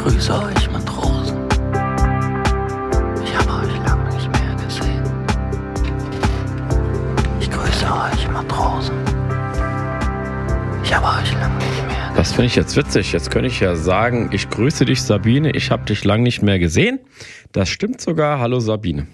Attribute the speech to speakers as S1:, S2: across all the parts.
S1: grüße euch Matrosen. Ich habe euch lange nicht mehr gesehen. Ich grüße euch Matrosen. Ich habe euch lange nicht mehr gesehen.
S2: Das finde ich jetzt witzig. Jetzt könnte ich ja sagen, ich grüße dich Sabine, ich habe dich lange nicht mehr gesehen. Das stimmt sogar. Hallo Sabine.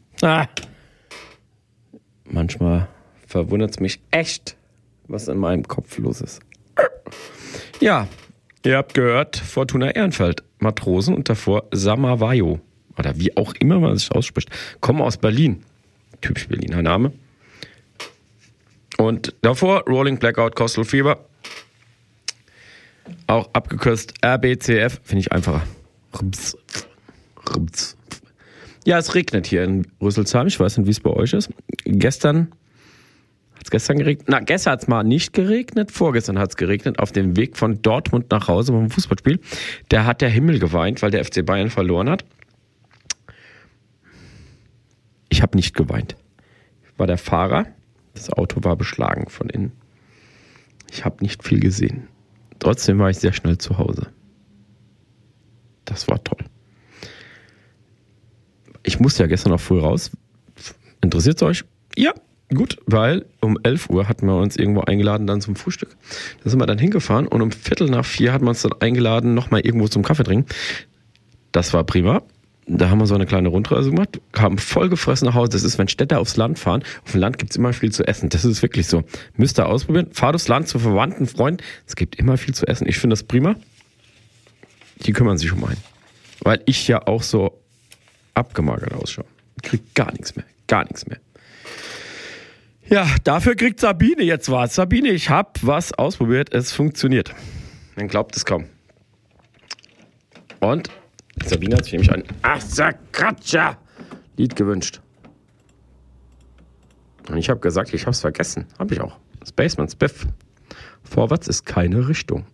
S2: Manchmal verwundert es mich echt, was in meinem Kopf los ist. Ja, ihr habt gehört, Fortuna Ehrenfeld, Matrosen und davor Samavayo. Oder wie auch immer man sich ausspricht. Kommen aus Berlin. Typisch Berliner Name. Und davor Rolling Blackout, Coastal Fever. Auch abgekürzt RBCF, finde ich einfacher. Ja, es regnet hier in Rüsselsheim. Ich weiß nicht, wie es bei euch ist. Gestern geregnet? Na, gestern hat es mal nicht geregnet. Vorgestern hat es geregnet. Auf dem Weg von Dortmund nach Hause beim Fußballspiel. Da hat der Himmel geweint, weil der FC Bayern verloren hat. Ich habe nicht geweint. Ich war der Fahrer. Das Auto war beschlagen von innen. Ich habe nicht viel gesehen. Trotzdem war ich sehr schnell zu Hause. Das war toll. Ich musste ja gestern noch früh raus. Interessiert es euch? Ja, gut, weil um 11 Uhr hatten wir uns irgendwo eingeladen dann zum Frühstück. Da sind wir dann hingefahren und um 3:45 hatten wir uns dann eingeladen, nochmal irgendwo zum Kaffee trinken. Das war prima. Da haben wir so eine kleine Rundreise gemacht, kamen voll gefressen nach Hause. Das ist, wenn Städter aufs Land fahren. Auf dem Land gibt es immer viel zu essen. Das ist wirklich so. Müsst ihr ausprobieren. Fahrt aufs Land zu Verwandten, Freunden. Es gibt immer viel zu essen. Ich finde das prima. Die kümmern sich um einen. Weil ich ja auch so abgemagert ausschaue. Ich krieg gar nichts mehr. Gar nichts mehr. Ja, dafür kriegt Sabine jetzt was. Sabine, ich habe was ausprobiert. Es funktioniert. Man glaubt es kaum. Und Sabine hat sich nämlich ein Asakatscha-Lied gewünscht. Und ich habe gesagt, ich habe es vergessen. Habe ich auch. Spaceman Spiff. Vorwärts ist keine Richtung.